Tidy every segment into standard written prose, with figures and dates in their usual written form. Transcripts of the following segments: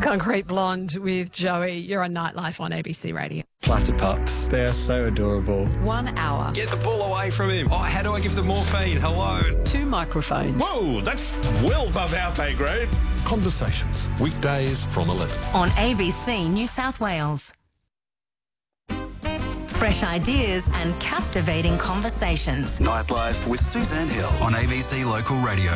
Concrete Blonde with Joey. You're on Nightlife on ABC Radio. Platypups. They are so adorable. 1 hour. Get the ball away from him. Oh, how do I give the morphine? Hello. 2 microphones. Whoa, that's well above our pay grade. Conversations, weekdays from 11. On ABC New South Wales. Fresh ideas and captivating conversations. Nightlife with Suzanne Hill on ABC Local Radio.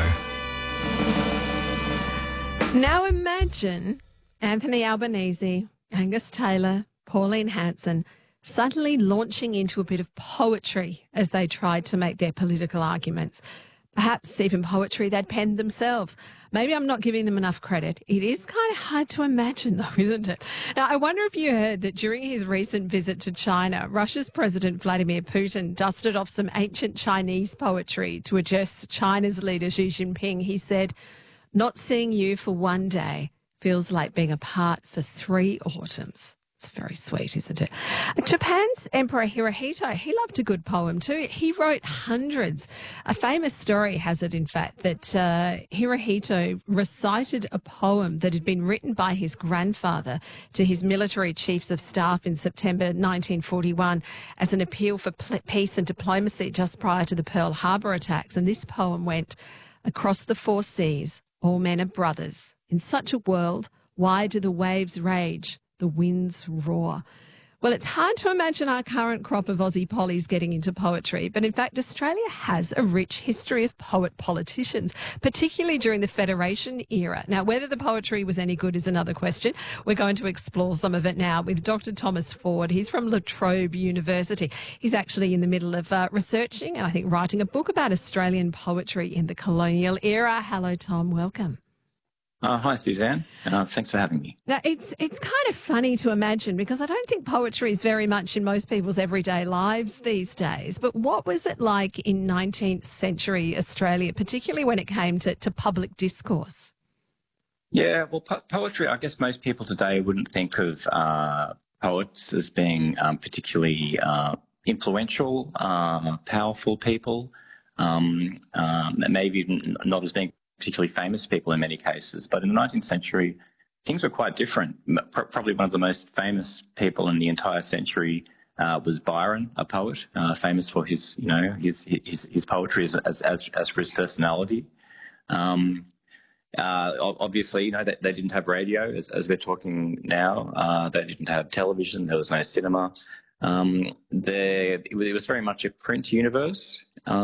Now imagine Anthony Albanese, Angus Taylor, Pauline Hanson suddenly launching into a bit of poetry as they tried to make their political arguments. Perhaps even poetry they'd penned themselves. Maybe I'm not giving them enough credit. It is kind of hard to imagine, though, isn't it? Now, I wonder if you heard that during his recent visit to China, Russia's President Vladimir Putin dusted off some ancient Chinese poetry to address China's leader Xi Jinping. He said, "Not seeing you for one day feels like being apart for 3 autumns." It's very sweet, isn't it? Japan's Emperor Hirohito, he loved a good poem too. He wrote hundreds. A famous story has it, in fact, that Hirohito recited a poem that had been written by his grandfather to his military chiefs of staff in September 1941 as an appeal for peace and diplomacy just prior to the Pearl Harbor attacks. And this poem went, "Across the 4 seas, all men are brothers. In such a world, why do the waves rage? The winds roar." Well, it's hard to imagine our current crop of Aussie pollies getting into poetry, but in fact, Australia has a rich history of poet politicians, particularly during the Federation era. Now, whether the poetry was any good is another question. We're going to explore some of it now with Dr. Thomas Ford. He's from La Trobe University. He's actually in the middle of researching and I think writing a book about Australian poetry in the colonial era. Hello, Tom. Welcome. Hi, Suzanne. Thanks for having me. Now, it's kind of funny to imagine because I don't think poetry is very much in most people's everyday lives these days. But what was it like in 19th century Australia, particularly when it came to public discourse? Yeah, well, poetry, I guess most people today wouldn't think of poets as being particularly influential, powerful people, maybe even not as being particularly famous people in many cases. But in the 19th century, things were quite different. Probably one of the most famous people in the entire century was Byron, a poet, famous for his poetry as for his personality. Obviously, they didn't have radio as we're talking now. They didn't have television. There was no cinema. It was very much a print universe.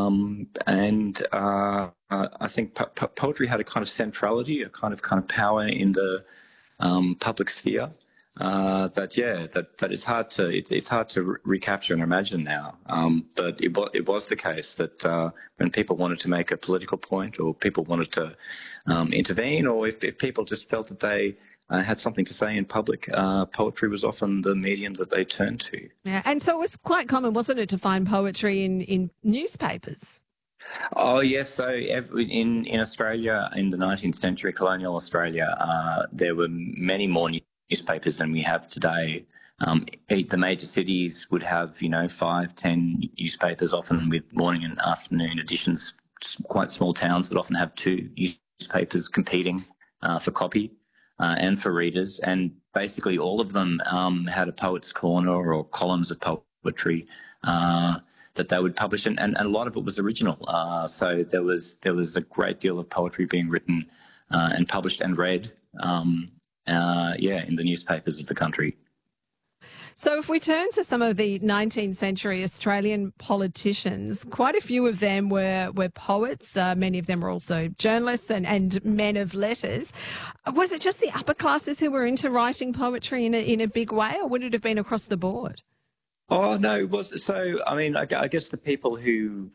I think poetry had a kind of centrality, a kind of power in the public sphere that it's hard to recapture and imagine now. But it was the case that when people wanted to make a political point, or people wanted to intervene, or if people just felt that they had something to say in public, poetry was often the medium that they turned to. Yeah, and so it was quite common, wasn't it, to find poetry in newspapers? Oh, yes. So in Australia, in the 19th century, colonial Australia, there were many more newspapers than we have today. The major cities would have, 5, 10 newspapers, often with morning and afternoon editions. Quite small towns would often have 2 newspapers competing for copy and for readers. And basically all of them had a poet's corner or columns of poetry that they would publish, and a lot of it was original. So there was a great deal of poetry being written and published and read, in the newspapers of the country. So if we turn to some of the 19th century Australian politicians, quite a few of them were poets. Many of them were also journalists and men of letters. Was it just the upper classes who were into writing poetry in a big way, or would it have been across the board? Oh, no, it was. So, I mean, I guess the people who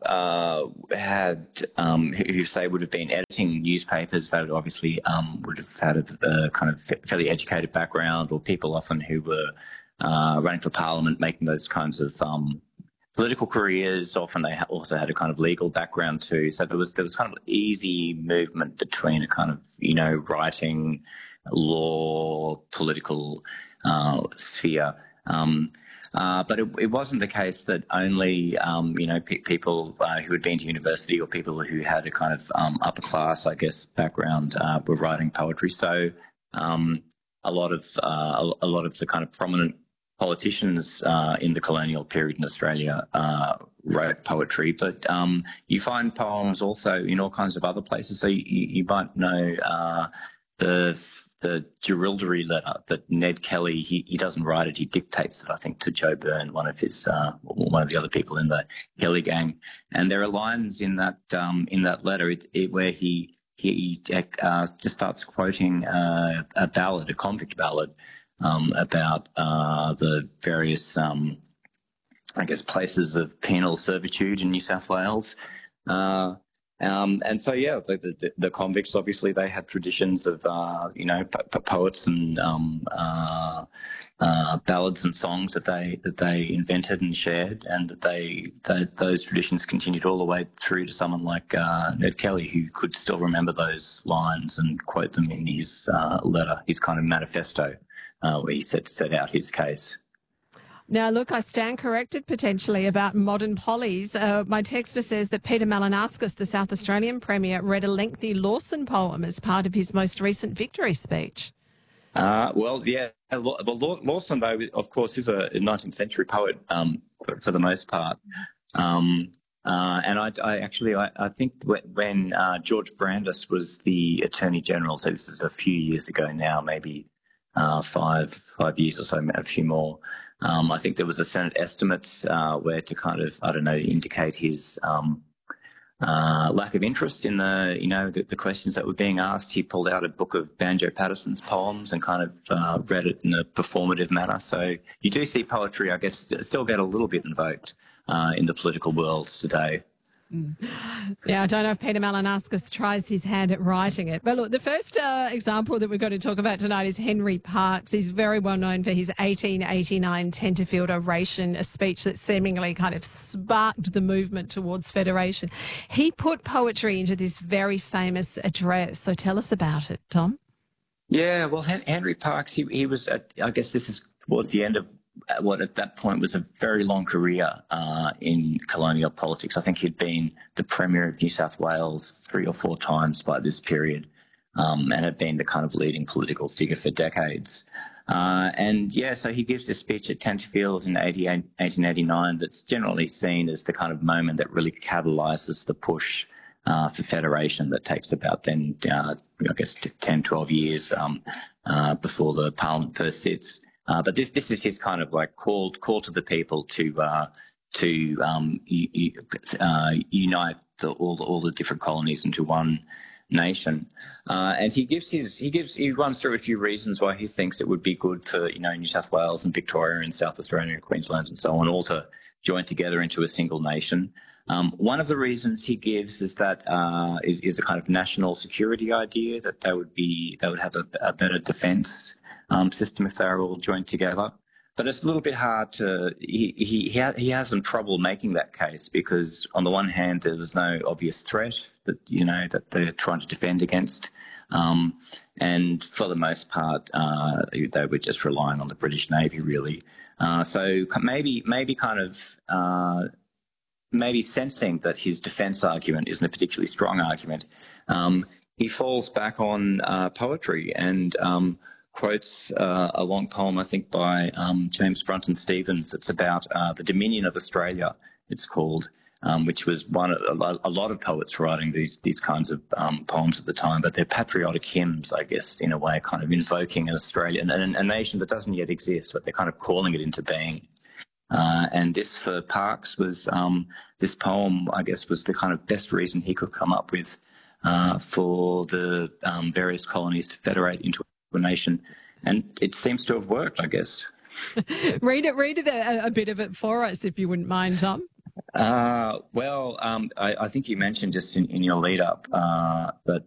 who say would have been editing newspapers, they would obviously would have had a kind of fairly educated background, or people often who were running for Parliament, making those kinds of political careers. Often they also had a kind of legal background too. So there was kind of easy movement between a kind of, writing, law, political sphere. But it wasn't the case that only, people who had been to university or people who had a kind of upper class, I guess, background were writing poetry. So a lot of the kind of prominent politicians in the colonial period in Australia wrote poetry, but you find poems also in all kinds of other places. So you might know the Jerilderie letter that Ned Kelly, he doesn't write it, he dictates it, I think, to Joe Byrne, one of the other people in the Kelly gang. And there are lines in that letter where he just starts quoting a ballad, a convict ballad, about the various, places of penal servitude in New South Wales. And so, yeah, the convicts, obviously, they had traditions of, poets and ballads and songs that they invented and shared, and that those traditions continued all the way through to someone like Ned Kelly, who could still remember those lines and quote them in his letter, his kind of manifesto, where he set out his case. Now, look, I stand corrected potentially about modern pollies. My texter says that Peter Malinauskas, the South Australian Premier, read a lengthy Lawson poem as part of his most recent victory speech. Lawson, though, of course, is a 19th century poet for the most part. And I think when George Brandis was the Attorney General, so this is a few years ago now, maybe 5 years or so, a few more. I think there was a Senate estimates where to kind of, indicate his lack of interest in the questions that were being asked. He pulled out a book of Banjo Patterson's poems and kind of read it in a performative manner. So you do see poetry, I guess, still get a little bit invoked in the political world today. Yeah, I don't know if Peter Malinauskas tries his hand at writing it. But look, the first example that we're going to talk about tonight is Henry Parkes. He's very well known for his 1889 Tenterfield oration, a speech that seemingly kind of sparked the movement towards federation. He put poetry into this very famous address. So tell us about it, Tom. Yeah, well, Henry Parkes, he was, I guess this is towards the end of what at that point was a very long career in colonial politics. I think he'd been the Premier of New South Wales 3 or 4 times by this period, and had been the kind of leading political figure for decades. So he gives this speech at Tenterfield in 1889 that's generally seen as the kind of moment that really catalyses the push for federation that takes about then, 10, 12 years before the Parliament first sits. But this is his kind of like call to the people to unite all the different colonies into one nation. And he runs through a few reasons why he thinks it would be good for New South Wales and Victoria and South Australia and Queensland and so on all to join together into a single nation. One of the reasons he gives is that is a kind of national security idea, that they would have a better defence system if they were all joined together. But it's a little bit hard to. He has some trouble making that case because on the one hand there's no obvious threat that they're trying to defend against, and for the most part they were just relying on the British Navy really. So maybe sensing that his defence argument isn't a particularly strong argument, he falls back on poetry and quotes a long poem, I think, by James Brunton Stevens. It's about the Dominion of Australia, it's called, which was a lot of poets writing these kinds of poems at the time, but they're patriotic hymns, I guess, in a way, kind of invoking an Australia, a nation that doesn't yet exist, but they're kind of calling it into being. And this, for Parkes, was this poem, I guess, was the kind of best reason he could come up with for the various colonies to federate into a nation. And it seems to have worked, I guess. read a bit of it for us, if you wouldn't mind, Tom. I think you mentioned just in your lead-up that